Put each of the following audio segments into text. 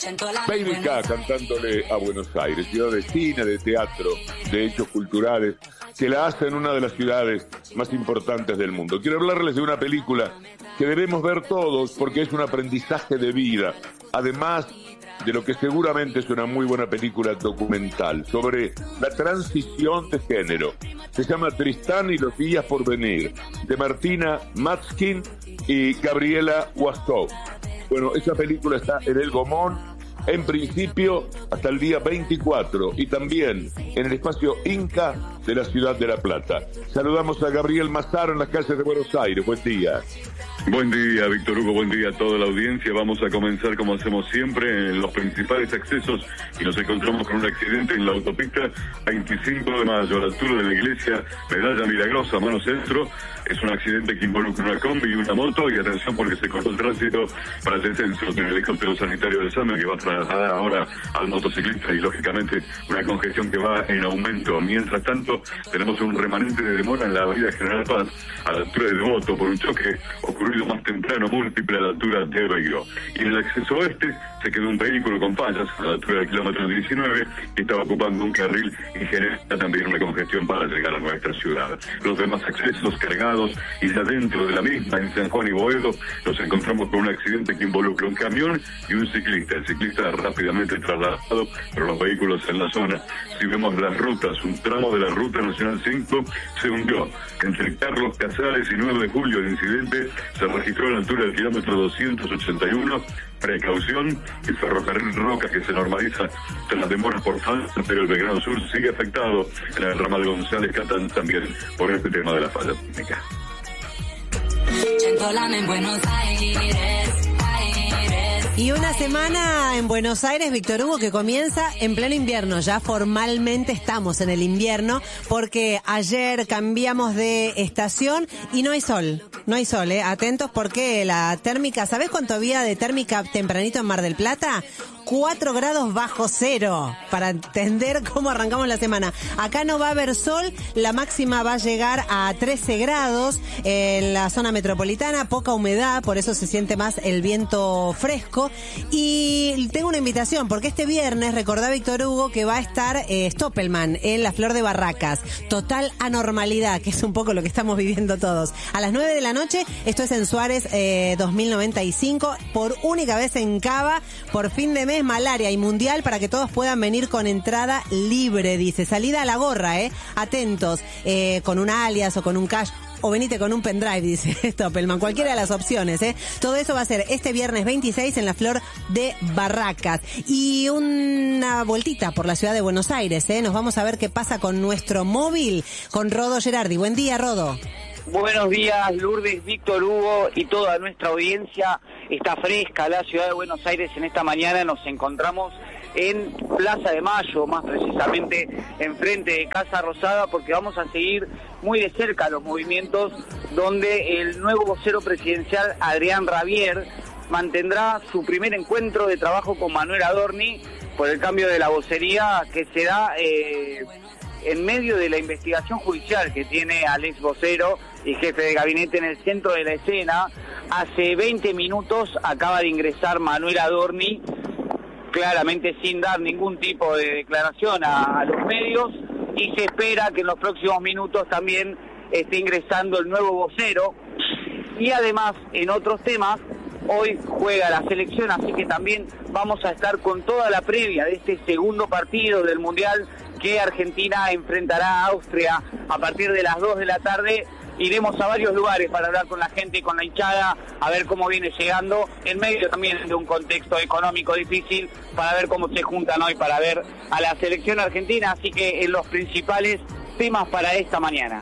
Baby K cantándole a Buenos Aires, ciudad de cine, de teatro, de hechos culturales, que la hacen una de las ciudades más importantes del mundo. Quiero hablarles de una película que debemos ver todos porque es un aprendizaje de vida, además de lo que seguramente es una muy buena película documental sobre la transición de género. Se llama Tristán y los días por venir, de Martina Matskin y Gabriela Wastov. Bueno, esa película está en El Gomón, en principio hasta el día 24, y también en el espacio Inca de la ciudad de La Plata. Saludamos a Gabriel Mazaro en las calles de Buenos Aires. Buen día. Buen día, Víctor Hugo, buen día a toda la audiencia. Vamos a comenzar como hacemos siempre en los principales accesos y nos encontramos con un accidente en la autopista 25 de mayo, a la altura de la iglesia Medalla Milagrosa, mano centro. Es un accidente que involucra una combi y una moto, y atención porque se cortó el tránsito para el descenso del helicóptero sanitario de SAME que va a trasladar ahora al motociclista, y lógicamente una congestión que va en aumento. Mientras tanto, tenemos un remanente de demora en la avenida General Paz, a la altura de Devoto, por un choque ocurrido más temprano, múltiple, a la altura de Beiro. Y en el acceso oeste se quedó un vehículo con fallas a la altura del kilómetro 19 que estaba ocupando un carril y genera también una congestión para llegar a nuestra ciudad. Los demás accesos cargados, y ya dentro de la misma, en San Juan y Boedo, nos encontramos con un accidente que involucra un camión y un ciclista. El ciclista rápidamente trasladado, pero los vehículos en la zona. Si vemos las rutas, un tramo de la Ruta Nacional 5 se hundió. Entre Carlos Casares y 9 de julio el incidente se registró a la altura del kilómetro 281. Precaución, el ferrocarril Roca que se normaliza tras las demoras por falta, pero el Belgrano Sur sigue afectado en el ramal González Catán también por este tema de la falla técnica. Y una semana en Buenos Aires, Víctor Hugo, que comienza en pleno invierno. Ya formalmente estamos en el invierno porque ayer cambiamos de estación y no hay sol. No hay sol, Atentos porque la térmica, ¿sabés cuánto había de térmica tempranito en Mar del Plata? 4 grados bajo cero, para entender cómo arrancamos la semana. Acá no va a haber sol, la máxima va a llegar a 13 grados en la zona metropolitana, poca humedad, por eso se siente más el viento fresco. Y tengo una invitación, porque este viernes, recordá, Víctor Hugo, que va a estar Stoppelman en la Flor de Barracas. Total anormalidad, que es un poco lo que estamos viviendo todos. A las 9 de la noche, esto es en Suárez 2095, por única vez en Cava, por fin de mes, malaria y mundial, para que todos puedan venir con entrada libre, dice. Salida a la gorra, atentos, con un alias o con un cash, o venite con un pendrive, dice Stoppelman, cualquiera de las opciones, Todo eso va a ser este viernes 26 en la Flor de Barracas. Y una vueltita por la ciudad de Buenos Aires, Nos vamos a ver qué pasa con nuestro móvil, con Rodo Gerardi. Buen día, Rodo. Buenos días, Lourdes, Víctor Hugo y toda nuestra audiencia. Está fresca la ciudad de Buenos Aires en esta mañana. Nos encontramos en Plaza de Mayo, más precisamente enfrente de Casa Rosada, porque vamos a seguir muy de cerca los movimientos donde el nuevo vocero presidencial, Adrián Rabier, mantendrá su primer encuentro de trabajo con Manuel Adorni por el cambio de la vocería que se da en medio de la investigación judicial que tiene al ex vocero y jefe de gabinete en el centro de la escena. Hace 20 minutos acaba de ingresar Manuel Adorni, claramente sin dar ningún tipo de declaración a los medios, y se espera que en los próximos minutos también esté ingresando el nuevo vocero. Y además, en otros temas, hoy juega la selección, así que también vamos a estar con toda la previa de este segundo partido del Mundial que Argentina enfrentará a Austria a partir de las 2 de la tarde. Iremos a varios lugares para hablar con la gente y con la hinchada, a ver cómo viene llegando, en medio también de un contexto económico difícil, para ver cómo se juntan hoy para ver a la selección argentina. Así que en los principales temas para esta mañana.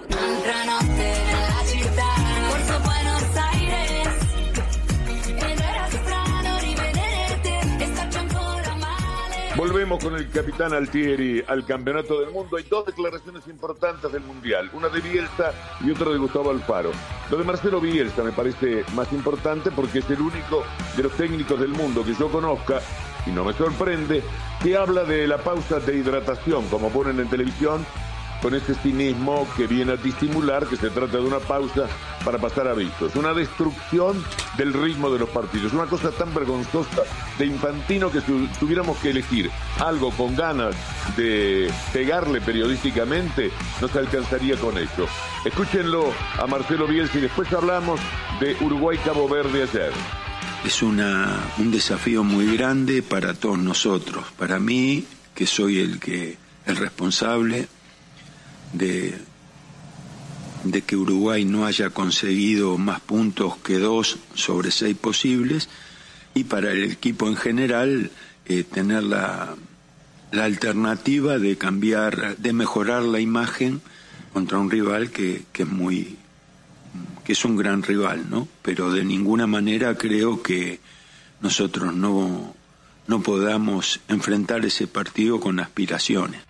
Volvemos con el capitán Altieri al Campeonato del Mundo. Hay dos declaraciones importantes del Mundial, una de Bielsa y otra de Gustavo Alfaro. Lo de Marcelo Bielsa me parece más importante porque es el único de los técnicos del mundo que yo conozca, y no me sorprende, que habla de la pausa de hidratación, como ponen en televisión, con ese cinismo que viene a disimular que se trata de una pausa para pasar avisos. Una destrucción del ritmo de los partidos. Una cosa tan vergonzosa de Infantino que si tuviéramos que elegir algo con ganas de pegarle periodísticamente, no se alcanzaría con eso. Escúchenlo a Marcelo Bielsa y después hablamos de Uruguay-Cabo Verde ayer. Es un desafío muy grande para todos nosotros. Para mí, que soy el responsable de que Uruguay no haya conseguido más puntos que 2 sobre 6 posibles, y para el equipo en general tener la alternativa de cambiar, de mejorar la imagen contra un rival que es un gran rival, ¿no? Pero de ninguna manera creo que nosotros no podamos enfrentar ese partido con aspiraciones.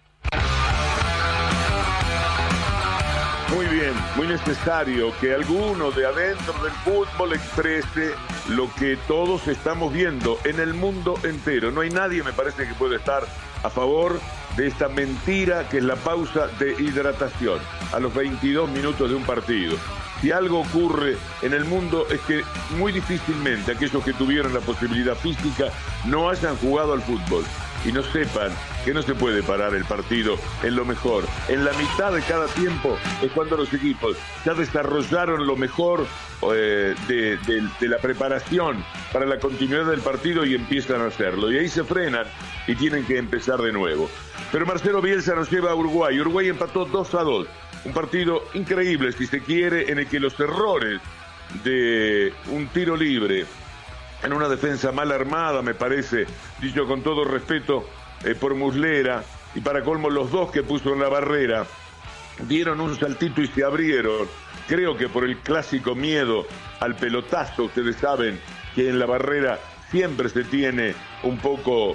Muy bien, muy necesario que alguno de adentro del fútbol exprese lo que todos estamos viendo en el mundo entero. No hay nadie, me parece, que puede estar a favor de esta mentira que es la pausa de hidratación a los 22 minutos de un partido. Si algo ocurre en el mundo es que muy difícilmente aquellos que tuvieron la posibilidad física no hayan jugado al fútbol y no sepan que no se puede parar el partido en lo mejor. En la mitad de cada tiempo es cuando los equipos ya desarrollaron lo mejor de la preparación para la continuidad del partido y empiezan a hacerlo. Y ahí se frenan y tienen que empezar de nuevo. Pero Marcelo Bielsa nos lleva a Uruguay. Uruguay empató 2-2. Un partido increíble, si se quiere, en el que los errores de un tiro libre en una defensa mal armada, me parece, dicho con todo respeto, por Muslera, y para colmo los dos que puso en la barrera, dieron un saltito y se abrieron. Creo que por el clásico miedo al pelotazo, ustedes saben que en la barrera siempre se tiene un poco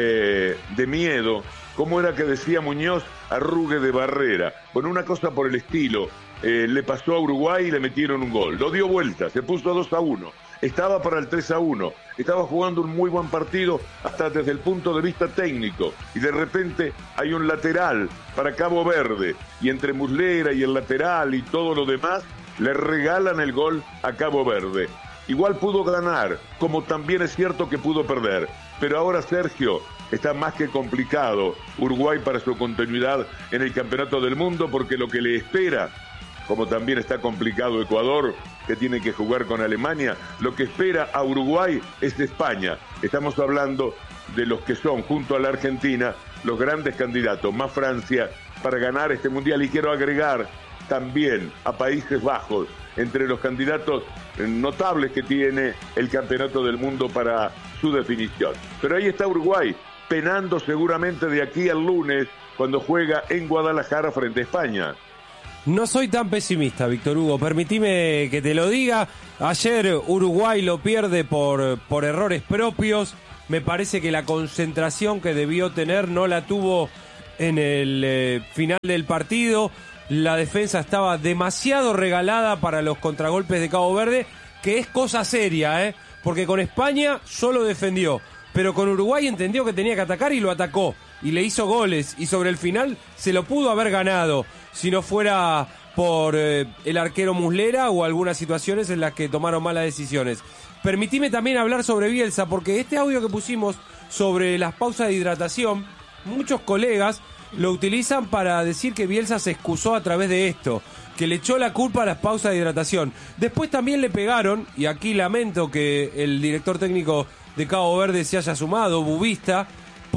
de miedo. ¿Cómo era que decía Muñoz? Arrugue de barrera. Bueno, una cosa por el estilo. Le pasó a Uruguay y le metieron un gol. Lo dio vuelta, se puso 2-1. Estaba para el 3-1. Estaba jugando un muy buen partido hasta desde el punto de vista técnico. Y de repente hay un lateral para Cabo Verde. Y entre Muslera y el lateral y todo lo demás, le regalan el gol a Cabo Verde. Igual pudo ganar, como también es cierto que pudo perder. Pero ahora, Sergio, está más que complicado Uruguay para su continuidad en el Campeonato del Mundo, porque lo que le espera, como también está complicado Ecuador, que tiene que jugar con Alemania, lo que espera a Uruguay es España. Estamos hablando de los que son, junto a la Argentina, los grandes candidatos, más Francia, para ganar este Mundial. Y quiero agregar también a Países Bajos, entre los candidatos notables que tiene el Campeonato del Mundo para su definición. Pero ahí está Uruguay, penando seguramente de aquí al lunes, cuando juega en Guadalajara frente a España. No soy tan pesimista, Víctor Hugo, permitime que te lo diga. Ayer Uruguay lo pierde por errores propios. Me parece que la concentración que debió tener no la tuvo en el final del partido. La defensa estaba demasiado regalada para los contragolpes de Cabo Verde, que es cosa seria, porque con España solo defendió, pero con Uruguay entendió que tenía que atacar y lo atacó, y le hizo goles, y sobre el final se lo pudo haber ganado, si no fuera por el arquero Muslera o algunas situaciones en las que tomaron malas decisiones. Permitime también hablar sobre Bielsa, porque este audio que pusimos sobre las pausas de hidratación, muchos colegas lo utilizan para decir que Bielsa se excusó a través de esto, que le echó la culpa a las pausas de hidratación. Después también le pegaron, y aquí lamento que el director técnico de Cabo Verde se haya sumado, Bubista,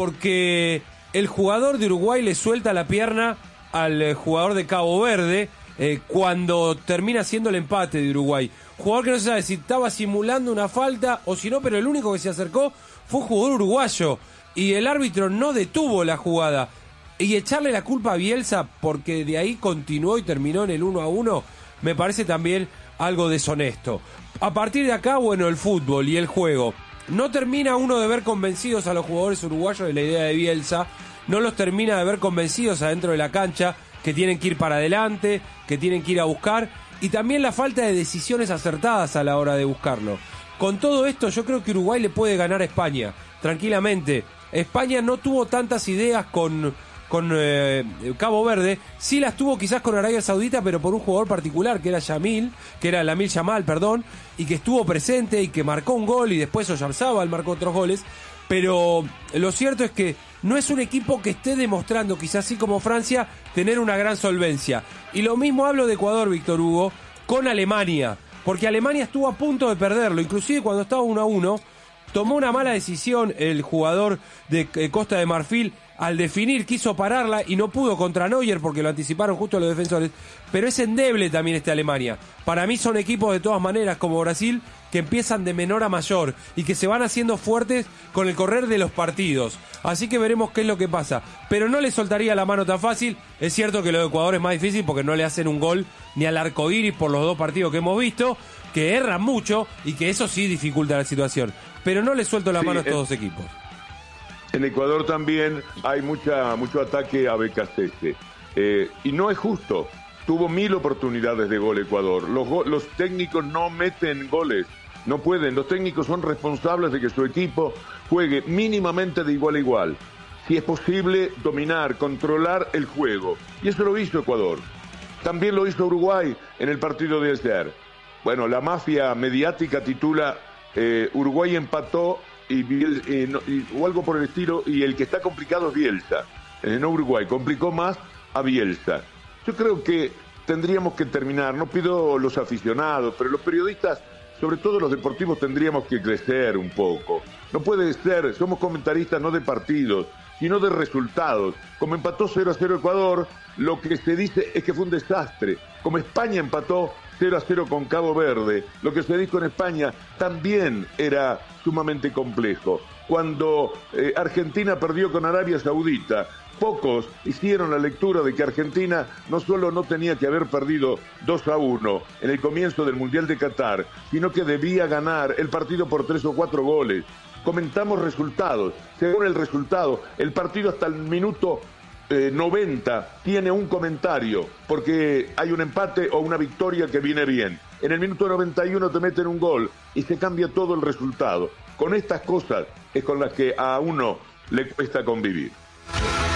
porque el jugador de Uruguay le suelta la pierna al jugador de Cabo Verde cuando termina siendo el empate de Uruguay. Jugador que no se sabe si estaba simulando una falta o si no, pero el único que se acercó fue un jugador uruguayo, y el árbitro no detuvo la jugada. Y echarle la culpa a Bielsa porque de ahí continuó y terminó en el 1-1, me parece también algo deshonesto. A partir de acá, bueno, el fútbol y el juego. No termina uno de ver convencidos a los jugadores uruguayos de la idea de Bielsa, no los termina de ver convencidos adentro de la cancha, que tienen que ir para adelante, que tienen que ir a buscar, y también la falta de decisiones acertadas a la hora de buscarlo. Con todo esto, yo creo que Uruguay le puede ganar a España, tranquilamente. España no tuvo tantas ideas con con Cabo Verde, sí las tuvo quizás con Arabia Saudita, pero por un jugador particular, que era Lamine Yamal, y que estuvo presente y que marcó un gol, y después Oyarzabal marcó otros goles. Pero lo cierto es que no es un equipo que esté demostrando, quizás así como Francia, tener una gran solvencia. Y lo mismo hablo de Ecuador, Víctor Hugo, con Alemania, porque Alemania estuvo a punto de perderlo, inclusive cuando estaba 1-1, tomó una mala decisión el jugador de Costa de Marfil al definir, quiso pararla y no pudo contra Neuer porque lo anticiparon justo los defensores, pero es endeble también Alemania. Para mí son equipos de todas maneras como Brasil que empiezan de menor a mayor y que se van haciendo fuertes con el correr de los partidos. Así que veremos qué es lo que pasa. Pero no le soltaría la mano tan fácil. Es cierto que lo de Ecuador es más difícil porque no le hacen un gol ni al arco iris por los 2 partidos que hemos visto, que erran mucho y que eso sí dificulta la situación. Pero no le suelto la mano a estos dos equipos. En Ecuador también hay mucho ataque a BKC. Y no es justo. Tuvo 1000 oportunidades de gol Ecuador. Los técnicos no meten goles. No pueden. Los técnicos son responsables de que su equipo juegue mínimamente de igual a igual. Si es posible, dominar, controlar el juego. Y eso lo hizo Ecuador. También lo hizo Uruguay en el partido de ayer. Bueno, la mafia mediática titula Uruguay empató o algo por el estilo, y el que está complicado es Bielsa. No Uruguay, complicó más a Bielsa. Yo creo que tendríamos que terminar, no pido los aficionados, pero los periodistas, sobre todo los deportivos, tendríamos que crecer un poco. No puede ser, somos comentaristas no de partidos, sino de resultados. Como empató 0-0 Ecuador, lo que se dice es que fue un desastre. Como España empató 0-0 con Cabo Verde, lo que se dijo en España también era sumamente complejo. Cuando Argentina perdió con Arabia Saudita, pocos hicieron la lectura de que Argentina no solo no tenía que haber perdido 2-1 en el comienzo del Mundial de Qatar, sino que debía ganar el partido por 3 o 4 goles. Comentamos resultados. Según el resultado, el partido hasta el minuto 90 tiene un comentario, porque hay un empate o una victoria que viene bien. En el minuto 91 te meten un gol y se cambia todo el resultado. Con estas cosas es con las que a uno le cuesta convivir.